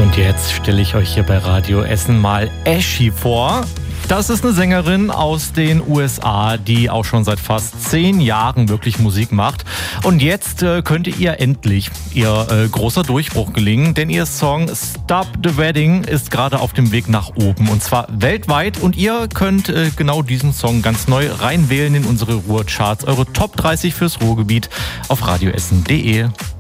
Und jetzt stelle ich euch hier bei Radio Essen mal Ashy vor. Das ist eine Sängerin aus den USA, die auch schon seit fast 10 Jahren wirklich Musik macht. Und jetzt könnte ihr endlich ihr großer Durchbruch gelingen, denn ihr Song Stop the Wedding ist gerade auf dem Weg nach oben und zwar weltweit. Und ihr könnt genau diesen Song ganz neu reinwählen in unsere Ruhrcharts, eure Top 30 fürs Ruhrgebiet auf radioessen.de.